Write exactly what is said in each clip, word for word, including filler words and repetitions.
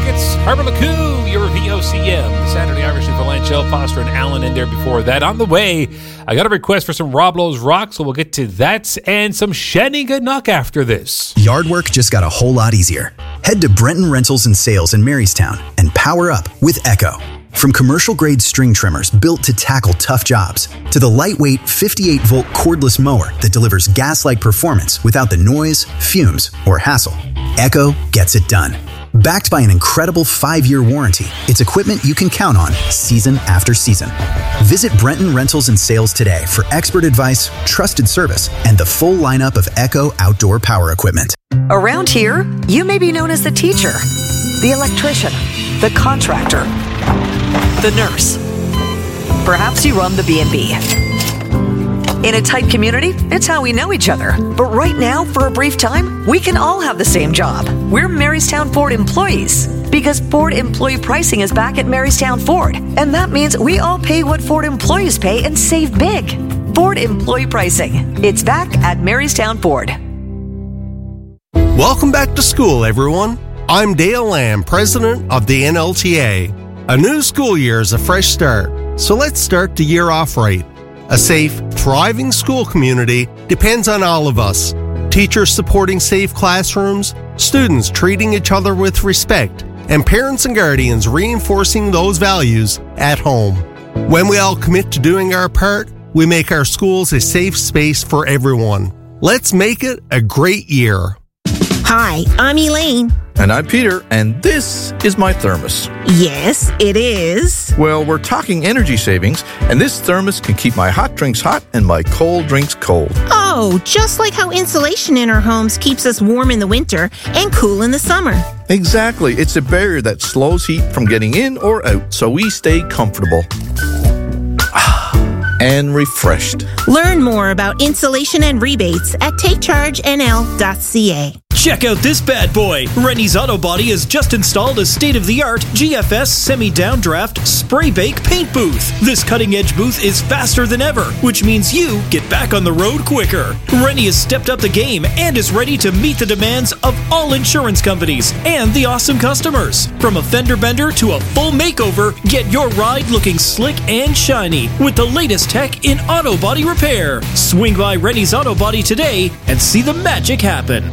It's Harper LeCoux, your V O C M, the Saturday Irish Newfoundland Show. Foster and Allen in there before that. On the way, I got a request for some Rob Lowe's Rock, so we'll get to that and some Shanneyganock after this. Yard work just got a whole lot easier. Head to Brenton Rentals and Sales in Marystown and power up with Echo. From commercial-grade string trimmers built to tackle tough jobs, to the lightweight fifty-eight volt cordless mower that delivers gas-like performance without the noise, fumes, or hassle, Echo gets it done. Backed by an incredible five-year warranty, it's equipment you can count on season after season. Visit Brenton Rentals and Sales today for expert advice, trusted service, and the full lineup of Echo outdoor power equipment. Around here, you may be known as the teacher, the electrician, the contractor, the nurse. Perhaps you run the B and B. In a tight community, it's how we know each other. But right now, for a brief time, we can all have the same job. We're Marystown Ford employees. Because Ford employee pricing is back at Marystown Ford. And that means we all pay what Ford employees pay and save big. Ford employee pricing. It's back at Marystown Ford. Welcome back to school, everyone. I'm Dale Lamb, president of the N L T A. A new school year is a fresh start, so let's start the year off right. A safe, thriving school community depends on all of us. Teachers supporting safe classrooms, students treating each other with respect, and parents and guardians reinforcing those values at home. When we all commit to doing our part, we make our schools a safe space for everyone. Let's make it a great year. Hi, I'm Elaine. And I'm Peter, and this is my thermos. Yes, it is. Well, we're talking energy savings, and this thermos can keep my hot drinks hot and my cold drinks cold. Oh, just like how insulation in our homes keeps us warm in the winter and cool in the summer. Exactly. It's a barrier that slows heat from getting in or out, so we stay comfortable and refreshed. Learn more about insulation and rebates at take charge N L dot C A. Check out this bad boy. Rennie's Auto Body has just installed a state-of-the-art G F S semi-downdraft spray-bake paint booth. This cutting-edge booth is faster than ever, which means you get back on the road quicker. Rennie has stepped up the game and is ready to meet the demands of all insurance companies and the awesome customers. From a fender bender to a full makeover, get your ride looking slick and shiny with the latest tech in auto body repair. Swing by Rennie's Auto Body today and see the magic happen.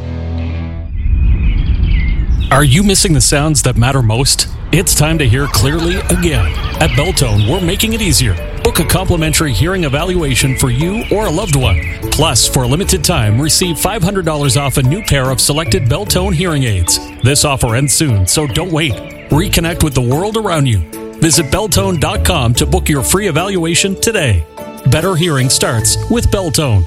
Are you missing the sounds that matter most? It's time to hear clearly again. At Beltone, we're making it easier. Book a complimentary hearing evaluation for you or a loved one. Plus, for a limited time, receive five hundred dollars off a new pair of selected Beltone hearing aids. This offer ends soon, so don't wait. Reconnect with the world around you. Visit Beltone dot com to book your free evaluation today. Better hearing starts with Beltone.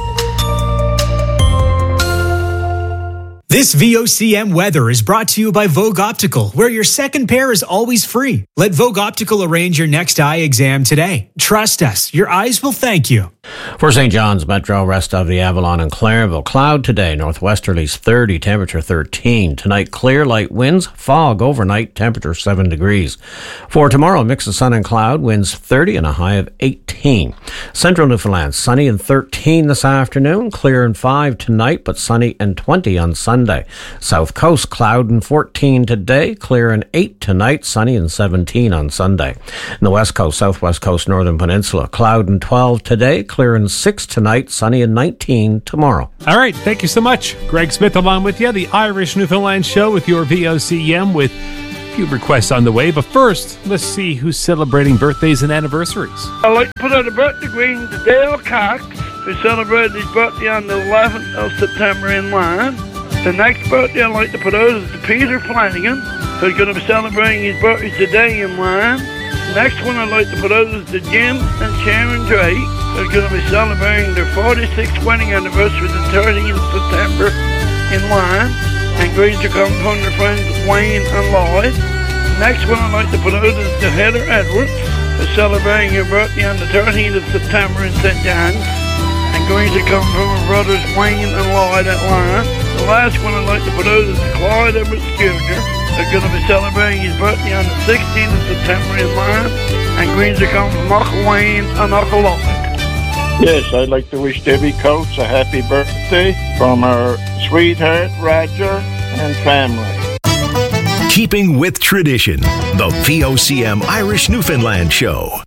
This V O C M weather is brought to you by Vogue Optical, where your second pair is always free. Let Vogue Optical arrange your next eye exam today. Trust us, your eyes will thank you. For Saint John's Metro, rest of the Avalon and Clairville. Cloud today, northwesterlies thirty, temperature thirteen. Tonight, clear, light winds, fog overnight, temperature seven degrees. For tomorrow, mix of sun and cloud, winds thirty and a high of eighteen. Central Newfoundland, sunny and thirteen this afternoon, clear and five tonight, but sunny and twenty on Sunday. South Coast, cloud and fourteen today, clear and eight tonight, sunny and seventeen on Sunday. In the West Coast, Southwest Coast, Northern Peninsula, cloud and twelve today, clear and six tonight, sunny and nineteen tomorrow. All right, thank you so much. Greg Smith along with you, the Irish Newfoundland Show with your V O C M with a few requests on the way. But first, let's see who's celebrating birthdays and anniversaries. I'd like to put out a birthday greeting to Dale Cox, who celebrated his birthday on the eleventh of September in Line. The next birthday I'd like to put out is to Peter Flanagan, who's going to be celebrating his birthday today in Line. The next one I'd like to put out is to Jim and Sharon Drake, who's going to be celebrating their forty-sixth wedding anniversary the thirtieth of September in Line. And greetings are coming from their friends Wayne and Lloyd. The next one I'd like to put out is to Heather Edwards, who's celebrating her birthday on the thirteenth of September in Saint John's. And greetings are coming from her brothers Wayne and Lloyd at Line. The last one I'd like to put out is to Clyde Edwards Junior They're going to be celebrating his birthday on the sixteenth of September in Line. And greetings are coming from Uncle Wayne and Uncle Lloyd. Yes, I'd like to wish Debbie Coates a happy birthday from her sweetheart, Roger, and family. Keeping with tradition, the V O C M Irish Newfoundland Show.